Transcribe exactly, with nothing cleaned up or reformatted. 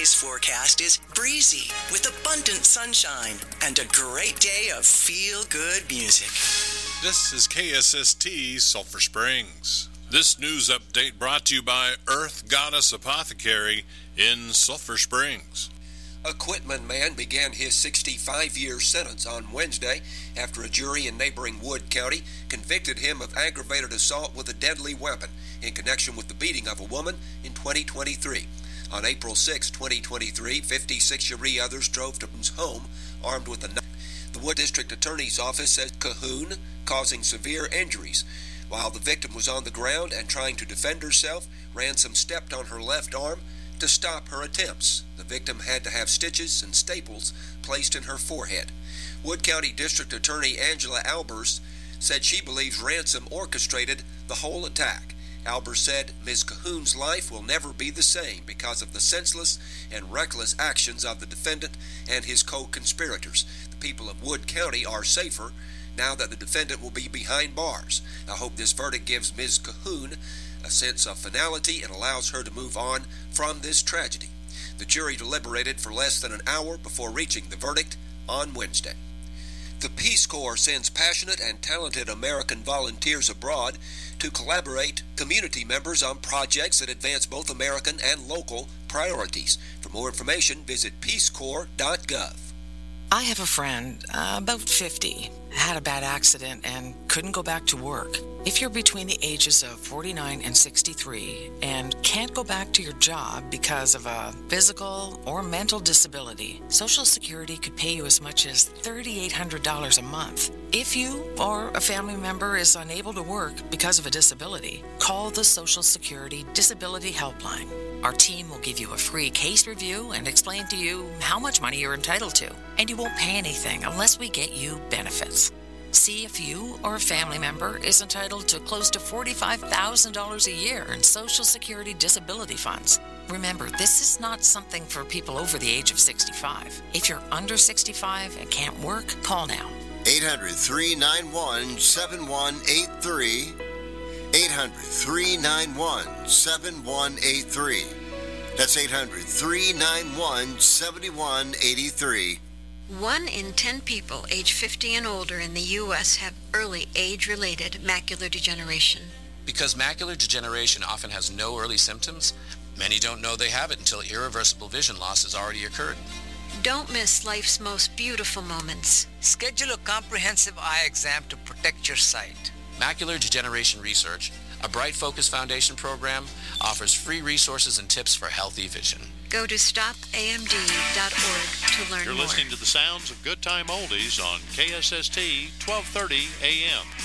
Today's forecast is breezy with abundant sunshine and a great day of feel-good music. This is K S S T Sulphur Springs. This news update brought to you by Earth Goddess Apothecary in Sulphur Springs. A Quitman man began his sixty-five-year sentence on Wednesday after a jury in neighboring Wood County convicted him of aggravated assault with a deadly weapon in connection with the beating of a woman in twenty twenty-three. On April sixth, twenty twenty-three, fifty-six Cherie others drove to his home armed with a knife. The Wood District Attorney's Office says Cahoon causing severe injuries. While the victim was on the ground and trying to defend herself, Ransom stepped on her left arm to stop her attempts. The victim had to have stitches and staples placed in her forehead. Wood County District Attorney Angela Albers said she believes Ransom orchestrated the whole attack. Albers said Miz Cahoon's life will never be the same because of the senseless and reckless actions of the defendant and his co-conspirators. The people of Wood County are safer now that the defendant will be behind bars. I hope this verdict gives Miz Cahoon a sense of finality and allows her to move on from this tragedy. The jury deliberated for less than an hour before reaching the verdict on Wednesday. The Peace Corps sends passionate and talented American volunteers abroad to collaborate community members on projects that advance both American and local priorities. For more information, visit peace corps dot gov. I have a friend, uh, about fifty, had a bad accident and couldn't go back to work. If you're between the ages of forty-nine and sixty-three and can't go back to your job because of a physical or mental disability, Social Security could pay you as much as three thousand eight hundred dollars a month. If you or a family member is unable to work because of a disability, call the Social Security Disability Helpline. Our team will give you a free case review and explain to you how much money you're entitled to, and you won't pay anything unless we get you benefits. See if you or a family member is entitled to close to forty-five thousand dollars a year in Social Security disability funds. Remember, this is not something for people over the age of sixty-five. If you're under sixty-five and can't work, call now. eight hundred, three nine one, seven one eight three. eight hundred, three nine one, seven one eight three. That's eight hundred, three nine one, seven one eight three. One in ten people age fifty and older in the U S have early age-related macular degeneration. Because macular degeneration often has no early symptoms, many don't know they have it until irreversible vision loss has already occurred. Don't miss life's most beautiful moments. Schedule a comprehensive eye exam to protect your sight. Macular Degeneration Research, a Bright Focus Foundation program, offers free resources and tips for healthy vision. Go to stop A M D dot org to learn You're more. listening to the sounds of Good Time Oldies on K S S T twelve thirty A M.